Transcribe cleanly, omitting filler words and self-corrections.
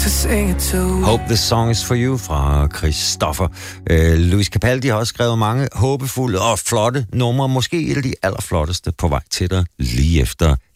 to sing it to. Hope This Song Is For You fra Christoffer. Luis Capaldi har også skrevet mange håbefulde og flotte numre. Måske et af de allerflotteste på vej til dig lige efter